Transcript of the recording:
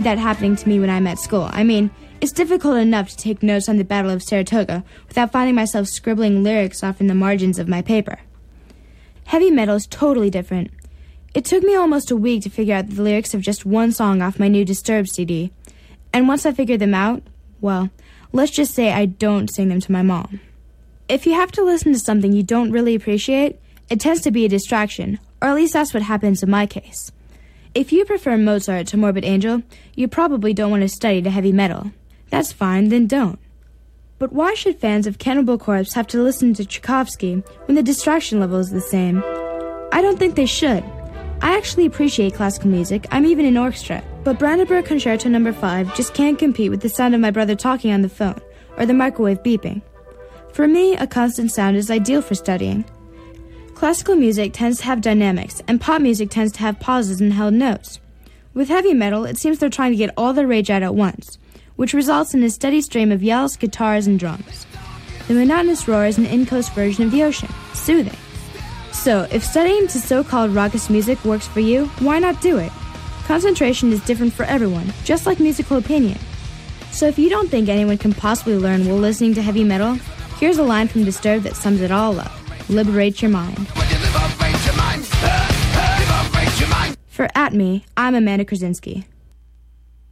that happening to me when I'm at school. I mean, it's difficult enough to take notes on the Battle of Saratoga without finding myself scribbling lyrics off in the margins of my paper. Heavy metal is totally different. It took me almost a week to figure out the lyrics of just one song off my new Disturbed CD. And once I figured them out, well, let's just say I don't sing them to my mom. If you have to listen to something you don't really appreciate, it tends to be a distraction, or at least that's what happens in my case. If you prefer Mozart to Morbid Angel, you probably don't want to study to heavy metal. That's fine, then don't. But why should fans of Cannibal Corpse have to listen to Tchaikovsky when the distraction level is the same? I don't think they should. I actually appreciate classical music. I'm even in orchestra. But Brandenburg Concerto No. 5 just can't compete with the sound of my brother talking on the phone or the microwave beeping. For me, a constant sound is ideal for studying. Classical music tends to have dynamics, and pop music tends to have pauses and held notes. With heavy metal, it seems they're trying to get all the rage out at once, which results in a steady stream of yells, guitars, and drums. The monotonous roar is an in-coast version of the ocean, soothing. So, if studying to so-called raucous music works for you, why not do it? Concentration is different for everyone, just like musical opinion. So if you don't think anyone can possibly learn while listening to heavy metal, here's a line from Disturbed that sums it all up. Liberate your mind. For At Me, I'm Amanda Krasinski.